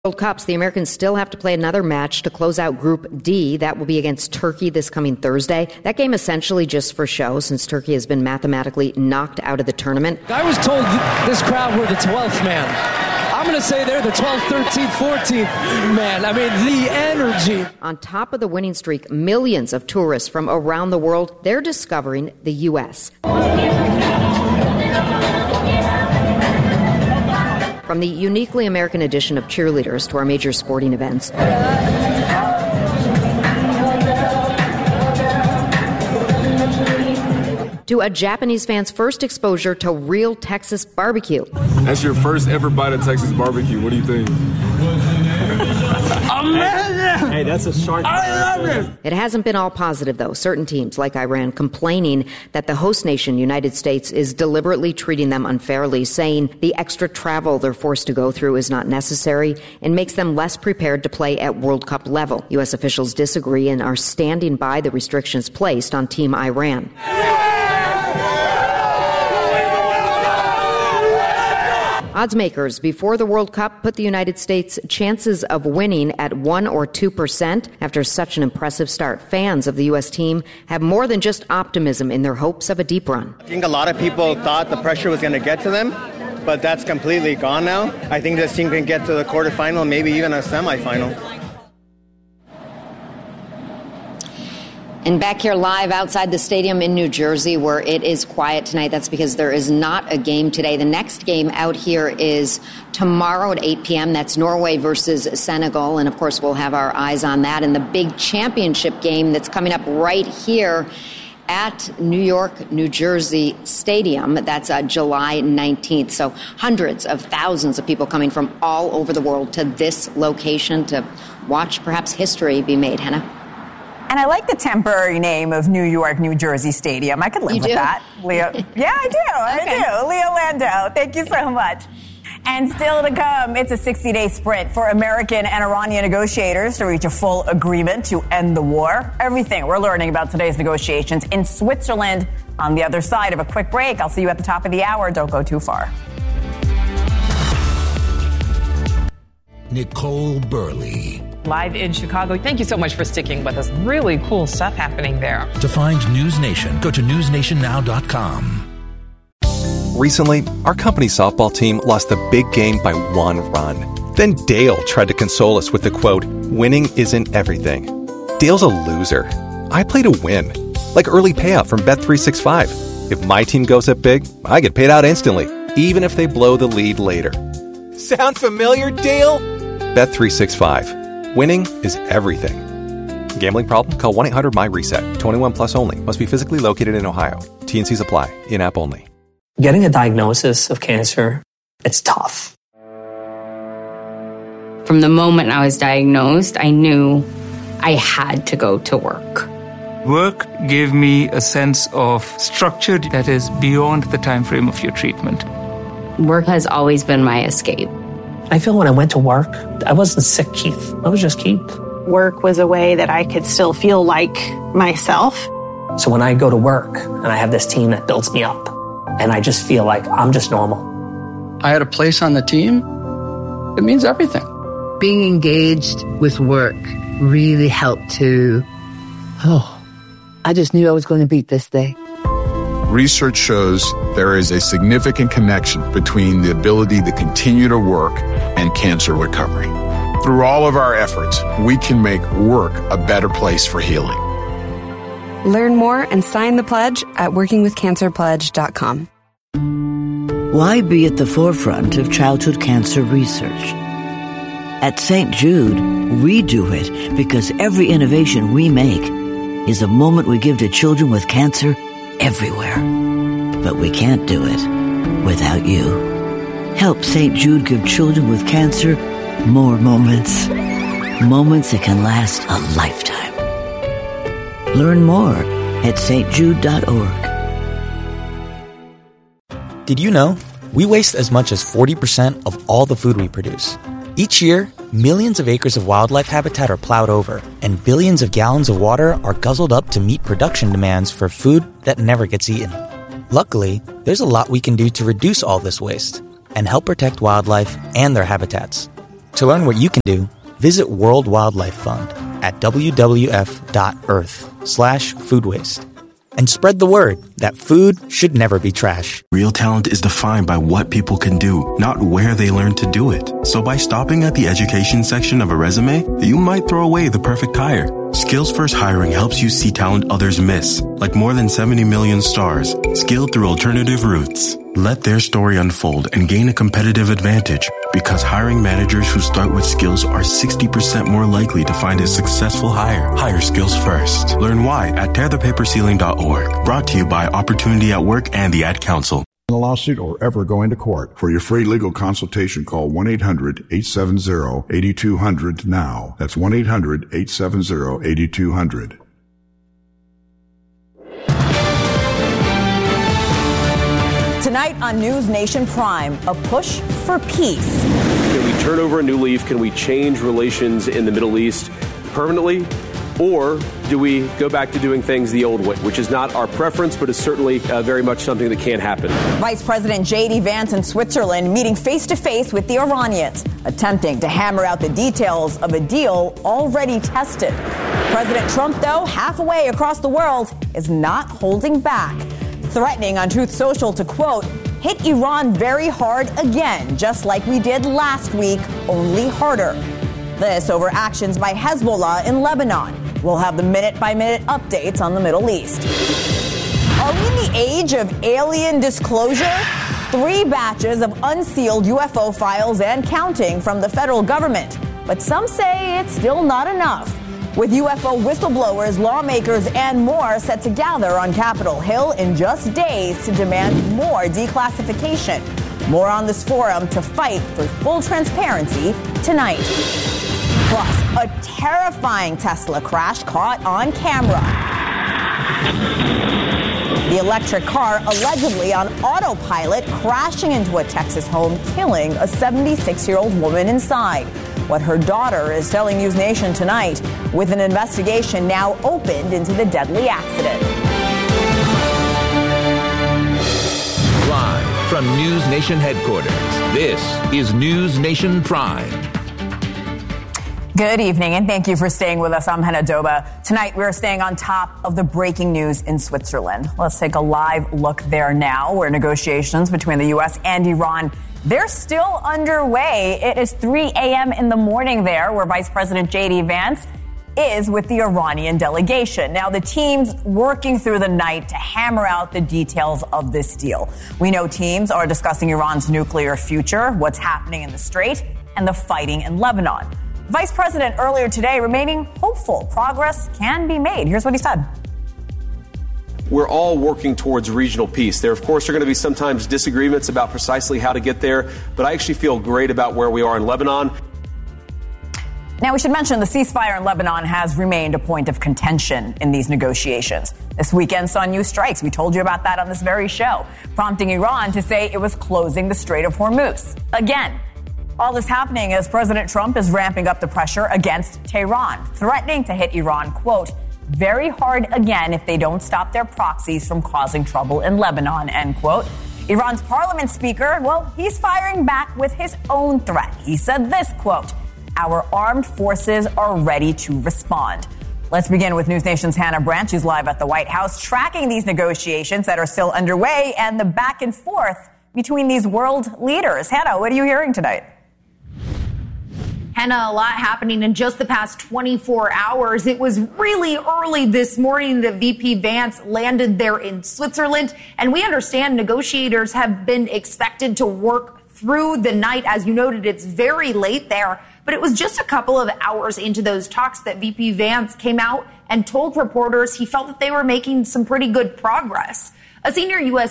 World Cups, the Americans still have to play another match to close out Group D. That will be against Turkey this coming Thursday. That game essentially just for show, since Turkey has been mathematically knocked out of the tournament. I was told this crowd were the 12th man. I'm going to say they're the 12th, 13th, 14th man. I mean, the energy. On top of the winning streak, millions of tourists from around the world, they're discovering the U.S. From the uniquely American addition of cheerleaders to our major sporting events, to a Japanese fan's first exposure to real Texas barbecue. That's your first ever bite of Texas barbecue. What do you think? Amazing! Hey, that's a shark. I love it! It hasn't been all positive, though. Certain teams, like Iran, complaining that the host nation, United States, is deliberately treating them unfairly, saying the extra travel they're forced to go through is not necessary and makes them less prepared to play at World Cup level. U.S. officials disagree and are standing by the restrictions placed on Team Iran. Odds makers before the World Cup put the United States' chances of winning at 1 or 2% after such an impressive start. Fans of the U.S. team have more than just optimism in their hopes of a deep run. I think a lot of people thought the pressure was going to get to them, but that's completely gone now. I think this team can get to the quarterfinal, maybe even a semifinal. And back here live outside the stadium in New Jersey, where it is quiet tonight. That's because there is not a game today. The next game out here is tomorrow at 8 p.m. That's Norway versus Senegal. And, of course, we'll have our eyes on that. And the big championship game that's coming up right here at New York, New Jersey Stadium. That's July 19th. So hundreds of thousands of people coming from all over the world to this location to watch perhaps history be made. Hannah? And I like the temporary name of New York, New Jersey Stadium. I could live with that. Leo. Yeah, I do. Okay. I do. Leo Lando, thank you so much. And still to come, it's a 60-day sprint for American and Iranian negotiators to reach a full agreement to end the war. Everything we're learning about today's negotiations in Switzerland on the other side of a quick break. I'll see you at the top of the hour. Don't go too far. Nicole Burley. Live in Chicago. Thank you so much for sticking with us. Really cool stuff happening there. To find News Nation, go to newsnationnow.com. Recently, our company's softball team lost the big game by 1 run. Then Dale tried to console us with the quote, "Winning isn't everything." Dale's a loser. I play to win. Like early payout from Bet365. If my team goes up big, I get paid out instantly, even if they blow the lead later. Sound familiar, Dale? Bet365. Winning is everything. Gambling problem? Call 1-800-MY-RESET. 21 plus only. Must be physically located in Ohio. T&Cs apply. In-app only. Getting a diagnosis of cancer, it's tough. From the moment I was diagnosed, I knew I had to go to work. Work gave me a sense of structure that is beyond the time frame of your treatment. Work has always been my escape. I feel when I went to work, I wasn't sick Keith. I was just Keith. Work was a way that I could still feel like myself. So when I go to work and I have this team that builds me up, and I just feel like I'm just normal. I had a place on the team. It means everything. Being engaged with work really helped to, I just knew I was going to beat this day. Research shows there is a significant connection between the ability to continue to work and cancer recovery. Through all of our efforts, we can make work a better place for healing. Learn more and sign the pledge at workingwithcancerpledge.com. Why be at the forefront of childhood cancer research? At St. Jude, we do it because every innovation we make is a moment we give to children with cancer everywhere. But we can't do it without you. Help St. Jude give children with cancer more moments. Moments that can last a lifetime. Learn more at stjude.org. Did you know we waste as much as 40% of all the food we produce? Each year, millions of acres of wildlife habitat are plowed over, and billions of gallons of water are guzzled up to meet production demands for food that never gets eaten. Luckily, there's a lot we can do to reduce all this waste and help protect wildlife and their habitats. To learn what you can do, visit World Wildlife Fund at wwf.earth/food waste. And spread the word that food should never be trash. Real talent is defined by what people can do, not where they learn to do it. So by stopping at the education section of a resume, you might throw away the perfect hire. Skills First Hiring helps you see talent others miss, like more than 70 million stars, skilled through alternative routes. Let their story unfold and gain a competitive advantage, because hiring managers who start with skills are 60% more likely to find a successful hire. Hire skills first. Learn why at tearthepaperceiling.org. Brought to you by Opportunity at Work and the Ad Council. A lawsuit or ever go into court. For your free legal consultation, call 1-800-870-8200 now. That's 1-800-870-8200. Tonight on News Nation Prime, a push for peace. Can we turn over a new leaf? Can we change relations in the Middle East permanently? Or do we go back to doing things the old way, which is not our preference, but is certainly very much something that can happen? Vice President J.D. Vance in Switzerland meeting face-to-face with the Iranians, attempting to hammer out the details of a deal already tested. President Trump, though, halfway across the world, is not holding back, threatening on Truth Social to, quote, hit Iran very hard again, just like we did last week, only harder. This over actions by Hezbollah in Lebanon. We'll have the minute-by-minute updates on the Middle East. Are we in the age of alien disclosure? 3 batches of unsealed UFO files and counting from the federal government. But some say it's still not enough. With UFO whistleblowers, lawmakers, and more set to gather on Capitol Hill in just days to demand more declassification. More on this forum to fight for full transparency tonight. Plus, a terrifying Tesla crash caught on camera. The electric car allegedly on autopilot crashing into a Texas home, killing a 76-year-old woman inside. What her daughter is telling News Nation tonight, with an investigation now opened into the deadly accident. Live from News Nation headquarters, this is News Nation Prime. Good evening, and thank you for staying with us. I'm Hannah Doba. Tonight, we're staying on top of the breaking news in Switzerland. Let's take a live look there now, where negotiations between the U.S. and Iran, they're still underway. It is 3 a.m. in the morning there, where Vice President J.D. Vance is with the Iranian delegation. Now, the team's working through the night to hammer out the details of this deal. We know teams are discussing Iran's nuclear future, what's happening in the Strait, and the fighting in Lebanon. Vice President earlier today remaining hopeful progress can be made. Here's what he said. We're all working towards regional peace. There, of course, are going to be sometimes disagreements about precisely how to get there, but I actually feel great about where we are in Lebanon. Now, we should mention the ceasefire in Lebanon has remained a point of contention in these negotiations. This weekend saw new strikes. We told you about that on this very show, prompting Iran to say it was closing the Strait of Hormuz. Again, all this happening as President Trump is ramping up the pressure against Tehran, threatening to hit Iran, quote, very hard again if they don't stop their proxies from causing trouble in Lebanon, end quote. Iran's parliament speaker, well, he's firing back with his own threat. He said this, quote, our armed forces are ready to respond. Let's begin with News Nation's Hannah Branch, who's live at the White House, tracking these negotiations that are still underway and the back and forth between these world leaders. Hannah, what are you hearing tonight? Hannah, a lot happening in just the past 24 hours. It was really early this morning that VP Vance landed there in Switzerland. And we understand negotiators have been expected to work through the night. As you noted, it's very late there. But it was just a couple of hours into those talks that VP Vance came out and told reporters he felt that they were making some pretty good progress. A senior U.S.